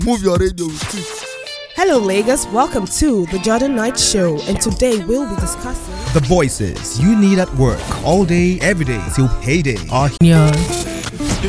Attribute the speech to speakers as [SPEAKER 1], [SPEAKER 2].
[SPEAKER 1] Move your radio with it.
[SPEAKER 2] Hello, Lagos. Welcome to the Jordan Knight Show, and today we'll be discussing
[SPEAKER 3] the voices you need at work all day, every day till payday are here.